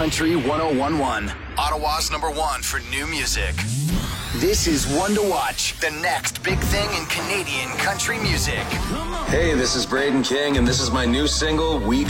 Country 101.1. Ottawa's #1 for new music. This is One to Watch, the next big thing in Canadian country music. Hey, this is Braden King, and this is my new single, We